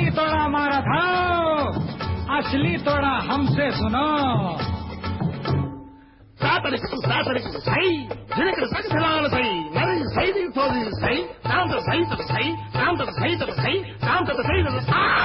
नकली तोड़ा मारा था, असली तोड़ा हमसे सुनो। సాతరికు సై జినకడ సగసలాల సై మరి సైది తోది సై కాంత సైత సై కాంత సైత సై కాంత సైత